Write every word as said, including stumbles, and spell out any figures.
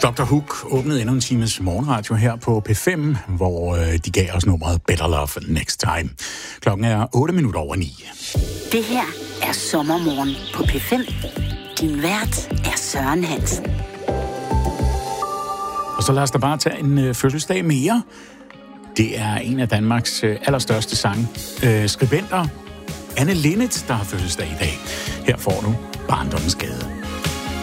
doktor Hook åbnede endnu en times morgenradio her på P fem, hvor øh, de gav os nummeret Better Love Next Time. Klokken er otte minutter over ni. Det her er Sommermorgen på P fem. Din vært er Søren Hansen. Og så lad os da bare tage en øh, fødselsdag mere. Det er en af Danmarks øh, allerstørste sang øh, skribenter, Anne Linnet, der har fødselsdag i dag. Her får du Barndommens Gade.